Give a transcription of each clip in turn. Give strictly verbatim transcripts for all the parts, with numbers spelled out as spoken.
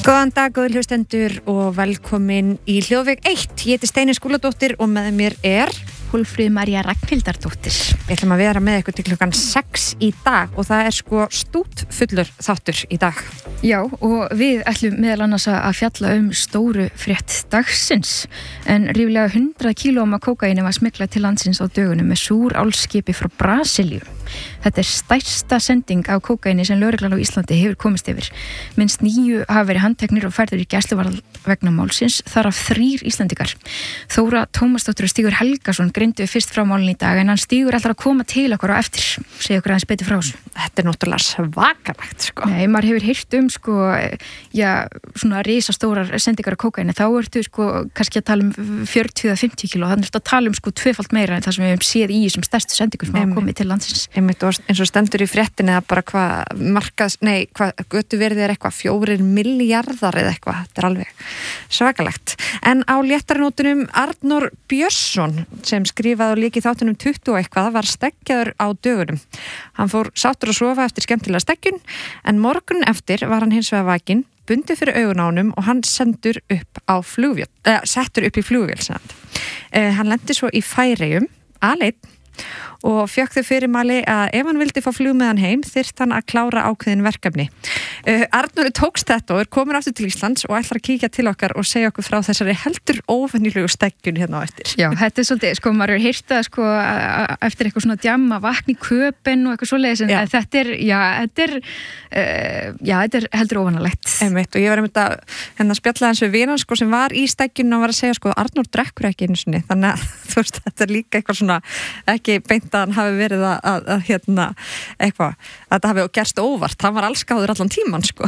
Góðan dag, góðir hlustendur og velkomin í Hljóðveg eitt. Ég heiti Steini Skúladóttir og með mér er Hólmfríður María Ragnhildardóttir. Við ætlum að vera með ykkur til klukkan sex í dag og það er sko stút fullur þáttur í dag. Já, og við ætlum meðal annars að fjalla um stóru frétt dagsins. En ríflega hundrað kílóum af kókaíni var smyglað til landsins á dögunum með súrálskipi frá Brasilíu. Þetta er stærsta sending af kókaíni sem lögreglan á Íslandi hefur komist yfir. Minnst níu hafa verið handteknir og færðir í gæsluvarðhald vegna málsins, þar af þrír Íslandingar. Þóra Tómasdóttir og Stígur Helgason greindu fyrst frá málinu í dag, en hann Stígur ætlar að koma til okkur á eftir. Segja okkur aðeins betur frá þessu. Þetta er náttúrulega svakalegt, sko. Nei, maður hefur heyrt um, sko, já, svona risastórar sendingar af kókaíni. Þá ertu, sko, kannski að tala um fjörutíu eða fimmtíu kíló. Þannig að tala um, sko, tvöfalt meira en það sem við hefum séð í þessum stærstu sendingum sem hafa komið til landsins. Einmitt, og eins og stendur í fréttinni að bara hvað markað, nei, hvað götuverðið er eitthvað, fjórir milljarðar eða eitthvað, þetta er alveg svakalegt. En á léttarinótunum Arnór Björnsson sem skrifaði og lék í þáttunum tuttugu og eitthvað var stekkjaður á dögunum. Hann fór sáttur að sofa eftir skemmtilega stekkjun, en morgun eftir var hann hins vegar vakinn, bundið fyrir augun á honum og hann sendur upp á flugvél, eh, settur upp í flugvél, sem hann. Eh, hann lendi svo í Færeyjum, aleinn, og fekk þau fyrirmæli að ef hann vildi fá flug með hann heim þyrft hann að klára ákveðin verkefni. Uh, Arnóri tókst þetta og er komin aftur til Íslands og ætlar að kíkja til okkar og segja okkur frá þessari heldur óvenjulegu steggjun hérna á eftir. Já, þetta er svolítið, sko, maður er heyrt að sko eftir eitthvað svona djamma vakni köpen og eitthvað svoleiðis, en já. þetta er, já, þetta er, uh, já, þetta er heldur óvanalegt. Einmitt, og ég var einmitt að hérna spjalla hans við vinan, sko, sem var í steggjun og var að segja, sko, Arnór drekkur ekki einu sinni, þannig að þú veist, þetta er líka eitthvað svona, ekki beint að hann hafi verið að, að, að hérna, eitthvað, að þetta hafi gerst óvart, hann var allskáður allan tíman, sko.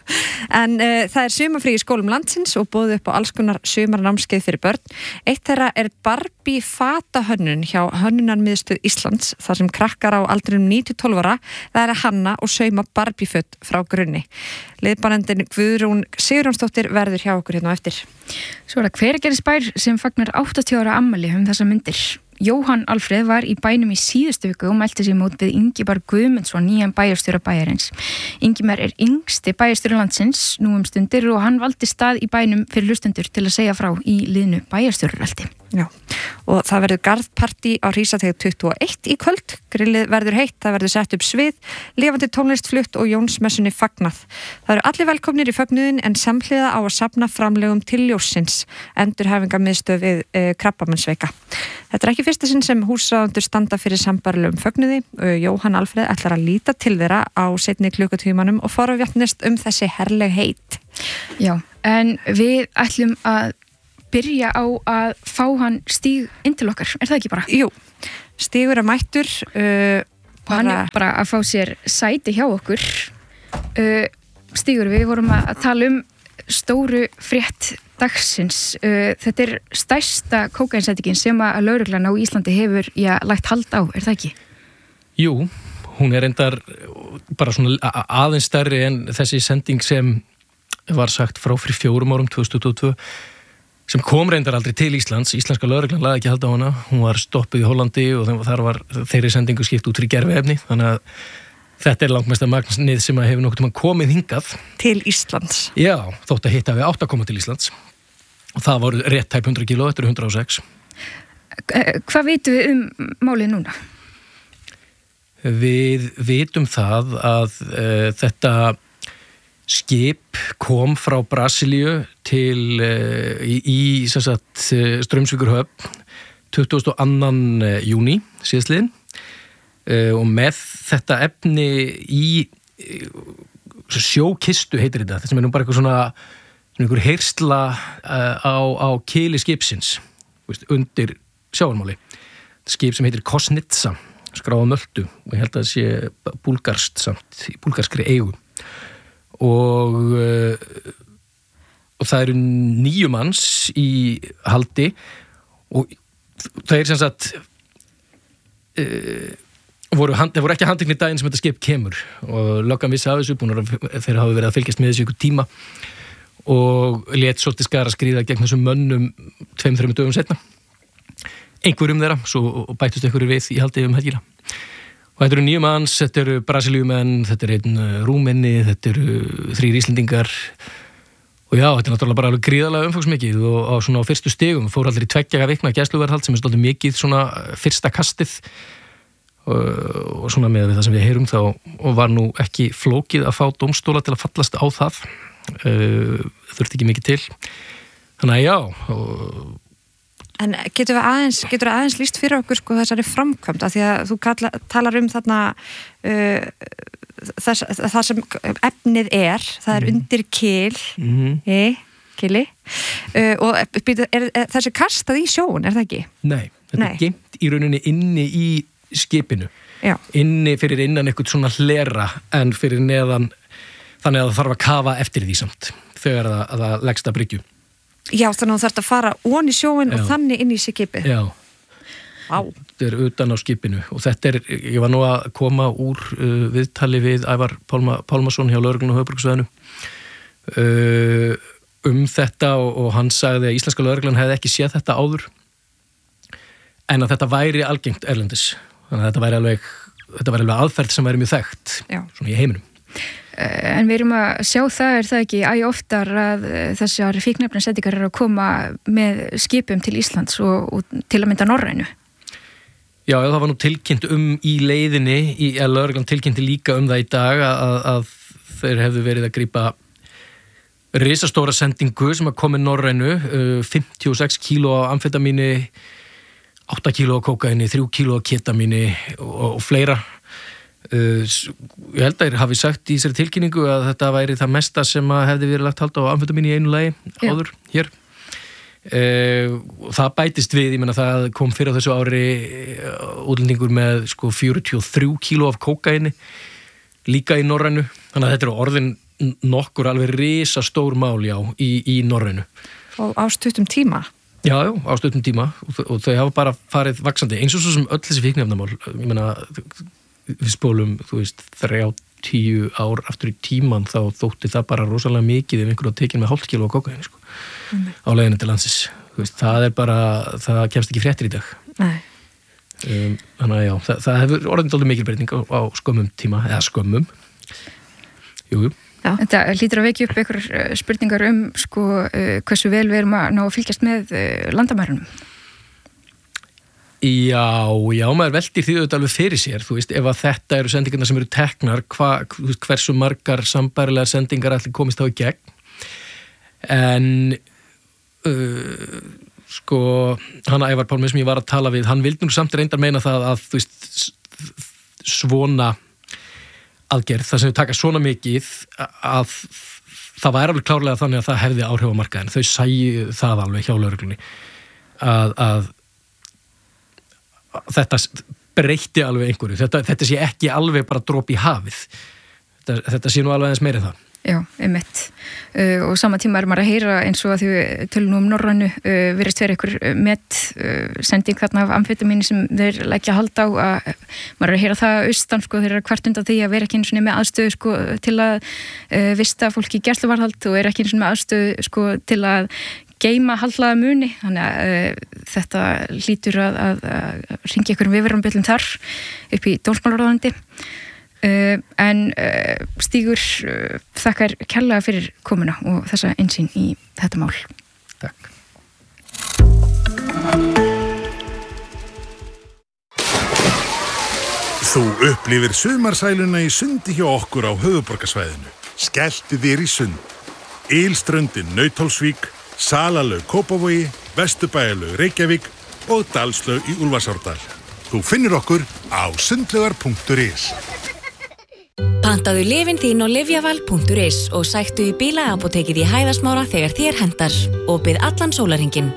En uh, það er sumarfrí í skólum landsins og boðið upp á alls konar sumarnámskeið fyrir börn. Eitt þeirra er Barbie fatahönnun hjá Hönnunarmiðstöð Íslands, þar sem krakkar á aldrinum níu til tólf ára það er að hanna og sauma Barbie-föt frá grunni. Liðbánendin Guðrún Sigurjónsdóttir verður hjá okkur hérna á eftir. Svo er það Hveragerðisbær sem fagnar áttatíu ára afmæli um þessa myndir. Jóhann Alfreð var í bænum í síðustu viku og mælti sig mót við Ingimar Guðmundsson, nýjan bæjarstjóra bæjarins. Ingimar er yngsti bæjarstjóri landsins nú um stundir og hann valdi stað í bænum fyrir hlustendur til að segja frá í liðnu bæjarstjóraröldi. Já, og það verður garðpartí á Hrísateig tuttugu og eitt í kvöld. Grillið verður heitt, það verður sett upp svið, lifandi tónlist flutt og Jónsmessunni fagnað. Það eru allir velkomnir í fögnuðin en samhliða á að safna framlegum til ljóssins, endurhæfingarmiðstöð við e, Krabbameinsveika. Þetta er ekki fyrsta sinn sem húsráðendur standa fyrir sambærilegum fögnuði. Jóhann Alfreð ætlar að líta til þeirra á seinni klukkutímanum og forvitnast um þessi herleg heit. Já, en við ætlum að byrja á að fá hann Stíg inn til okkar, er það ekki bara? Jú, Stígur er mættur uh, og hann er bara að fá sér sæti hjá okkur. uh, Stígur, við vorum að tala um stóru frétt dagsins. uh, þetta er stærsta kókaínsendingin sem að lögreglan á Íslandi hefur já, lagt hald á, er það ekki? Jú, hún er endar bara svona aðeins stærri en þessi sending sem var sagt frá fyrir fjórum árum tvö þúsund tuttugu og tvö sem kom reyndar aldrei til Íslands. Íslenska lögreglan laði ekki halda á hana. Hún var stoppuð í Hollandi og þar var þeirri sendingu skipt út fyrir gerviefni. Þannig að þetta er langmesta magnið sem að hefur nokkuð tímann komið hingað. Til Íslands? Já, þótt að hitta við átt að koma til Íslands. Og það voru rétt tæp hundrað kíló, þetta er hundrað og sex. Hvað vitum við um málið núna? Við vitum það að uh, þetta skip kom frá Brasilíu til uh, í, í sem sagt, Straumsvíkurhöfn tuttugasta og annan júní síðastliðinn uh, og með þetta efni í uh, sjókistu heitir þetta, þetta sem er nú bara eitthvað svona, svona einhver heyrsla uh, á, á kili skipsins veist, undir sjávarmáli. Skip sem heitir Kosnitsa, skráð á Möltu og ég held að það sé búlgarst samt, í búlgarskri eigu. Og, og það eru níu manns í haldi og það er sem sagt uh, voru, hand, voru ekki handteknir daginn sem þetta skip kemur og löggan vissi af þessu, búin að þeir hafa verið að fylgjast með þessu ykkur tíma og lét svolítið skara skríða gegn þessum mönnum tveim, þreim dögum setna. Einhverjum þeirra, svo bættust einhverju við í haldi um helgina. Og þetta eru níu manns, þetta eru Brasilíumenn, þetta er einn Rúmenni, þetta eru þrír Íslendingar Og já, þetta er náttúrulega bara alveg gríðarlega umfangsmikið og á svona á fyrstu stigum fór allir í tveggja vikna gæsluvarðhald sem er svolítið mikið svona fyrsta kastið og, og svona með það sem við heyrum þá og var nú ekki flókið að fá dómstóla til að fallast á það uh, þurfti ekki mikið til þannig að já og... En getur við aðeins, getur við aðeins lýst fyrir okkur sko þessari framkvæmd af því að þú kalla, talar um þarna uh, þess, það sem efnið er, það er mm. undir kil, mm. e, kili uh, og er, er, er þessi kastað í sjóun, er það ekki? Nei, þetta Nei. er geimt í rauninni inni í skipinu, Já. inni fyrir innan eitthvað svona hlera en fyrir neðan, þannig að það þarf að kafa eftir því samt þegar það, að það leggst að bryggju. Já, þannig að þú þarft að fara ón í sjóin Já. og þannig inn í skipið. Já. Vá. Þetta er utan á skipinu og þetta er, ég var nú að koma úr uh, viðtali við Ævar Pálma, Pálmason hjá lögreglunni á höfuðborgarsvæðinu uh, um þetta og, og hann sagði að íslenska lögreglan hefði ekki séð þetta áður en að þetta væri algengt erlendis. Þannig að þetta væri alveg, þetta væri alveg aðferð sem væri mjög þekkt Já. svona í heiminum. En við erum að sjá það, er það ekki æ oftar að þessar fíkniefnasendingar eru að koma með skipum til Íslands og, og til að mynda Norrænu? Já, það var nú tilkynnt um í leiðinni, í, að lögreglan tilkynnti líka um það í dag að, að þeir hefðu verið að grípa risastóra sendingu sem að komi Norrænu, fimmtíu og sex kíló af amfetamíni, átta kíló af kókaini, þrjú kíló af ketamíni og, og fleira. Uh, ég held að ég hafi sagt í þessari tilkynningu að þetta væri það mesta sem að hefði verið lagt hald á amfetamin í einu lagi áður Já. hér uh, það bætist við, ég menna það kom fyrir á þessu ári uh, útlendingur með sko fjörutíu og þrjú kíló af kókaini líka í Norrænu, þannig að þetta eru orðin nokkur alveg risastór mál já, í, í Norrænu og á stuttum tíma Já, já, á stuttum tíma og, og þau hafa bara farið vaxandi eins og svo sem öll þessi fíkniefnamál ég menna við spólum, þú veist, þrjátíu ár aftur í tíman þá þótti það bara rosalega mikið ef einhverju að tekinn með hálft kíló á kókaini, sko, mm. á leiðinu til landsins. Þú veist, það er bara, það kemst ekki fréttir í dag. Nei. Um, þannig að já, það, það hefur orðin dálítið mikil breyting á, á skömmum tíma, eða skömmum. Jú, jú. Já. Þetta hlýtur að vekja upp einhver spurningar um, sko, hversu vel við erum að ná að fylgjast með landamærunum. Já, já, maður veldir því auðvitað alveg fyrir sér, þú veist, ef að þetta eru sendingarna sem eru teknar, hva, hversu margar sambærilegar sendingar allir komist á í gegn. En, uh, sko, hann Ævar Pálmi sem ég var að tala við, hann vildi nú samt reyndar meina það að, þú veist, svona aðgerð, það sem við taka svona mikið, að það væri alveg klárlega þannig að það hefði áhrif á markaðin. Þau sæju það alveg hjá lögreglunni, að, að þetta breytti alveg einhverju þetta, þetta sé ekki alveg bara dropi í hafið þetta, þetta sé nú alveg eins meira það Já, einmitt uh, og sama tíma er maður að heyra eins og að því tölum um Norrænu uh, virðist vera einhver met uh, sending þarna af amfetamíni sem þeir leggja hald á að maður er að heyra það austan sko, þeir eru hvert undan því að vera ekki eins og með aðstöðu sko, til að uh, vista fólki í gæsluvarðhald og er ekki eins og með aðstöðu sko, til að geima haldlaða muni, þannig að uh, þetta hlýtur að, að, að ringi einhverjum viðverðanbjöllum þar upp í dómsmálaráðuneyti. Uh, en uh, Stígur uh, þakkar kærlega fyrir komuna og þessa innsýn í þetta mál. Takk. Þú upplifir sumarsæluna í sundi hjá okkur á höfuðborgarsvæðinu. Skelltu þér í sund. Ylströndin Nauthólsvík, Salalaug Kópavogi, Vesturbæjarlaug Reykjavík og Dalslaug í Úlfarsárdal. Þú finnir okkur á sundlaugar punktur is. Pantaðu lyfin þín á lyfjaval punktur is og sæktu í bílaapótekið í Hæðasmára þegar þér hentar og bið allan sólarhringinn.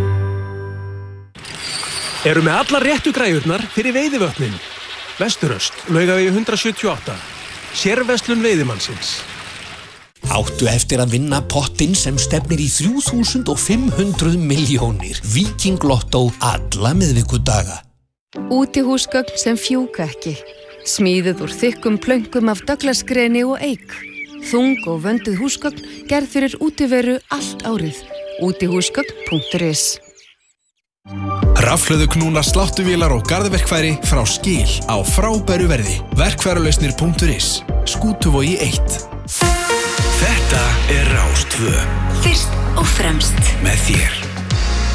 Eru með allar réttu græjurnar fyrir veiðivötnin. Vesturöst, Laugavegi hundrað sjötíu og átta. Sérverslun veiðimannsins. Áttu eftir að vinna pottinn sem stefnir í þrjú þúsund fimm hundruð milljónir. Viking Lotto alla miðvikudaga. Útihúsgögn sem fjúka ekki. Smíðuð úr þykkum plönkum af Douglas-greni og eik. Þung og vönduð húsgögn gerð fyrir útiveru allt árið. Útihúsgögn punktur is. Rafhlöðuknúnar, sláttuvélar og garðverkfæri frá Skil á frábæru verði. Verkfæralausnir punktur is. Skútuvogi eitt. Þetta er Rás tvö. Fyrst og fremst Með þér.